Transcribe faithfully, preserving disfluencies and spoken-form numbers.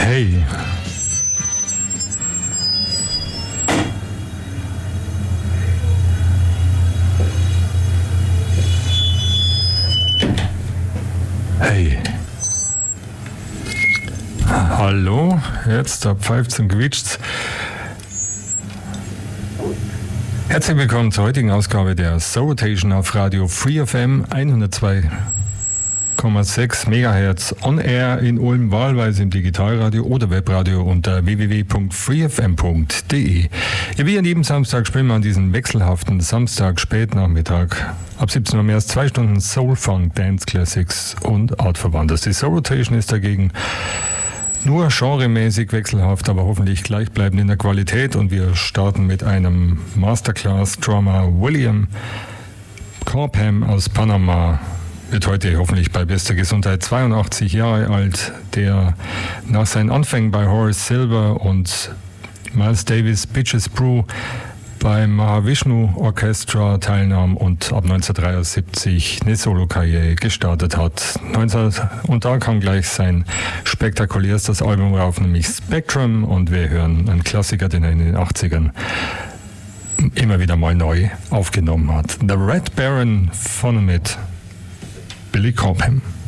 Hey. Hey. Hallo, jetzt da pfeift's und quietscht's. Herzlich willkommen zur heutigen Ausgabe der Soul Rotation auf Radio Free F M hundertzwei Komma sechs Megahertz on air in Ulm, wahlweise im Digitalradio oder Webradio unter w w w punkt free f m punkt d e. Ja, wie an jedem Samstag spielen wir an diesem wechselhaften Samstag Spätnachmittag ab siebzehn Uhr mehr als zwei Stunden Soul, Funk, Dance Classics und Artverwandtes. Die Soul Rotation ist dagegen nur genremäßig wechselhaft, aber hoffentlich gleichbleibend in der Qualität, und wir starten mit einem Masterclass-Drummer. William Corpham aus Panama wird heute hoffentlich bei bester Gesundheit zweiundachtzig Jahre alt, der nach seinen Anfängen bei Horace Silver und Miles Davis Bitches Brew beim Mahavishnu Orchestra teilnahm und ab neunzehnhundertdreiundsiebzig eine Solo-Karriere gestartet hat. neunzehn Und da kam gleich sein spektakulärstes Album rauf, nämlich Spectrum, und wir hören einen Klassiker, den er in den achtzigern immer wieder mal neu aufgenommen hat. The Red Baron von mit Billy Corpham.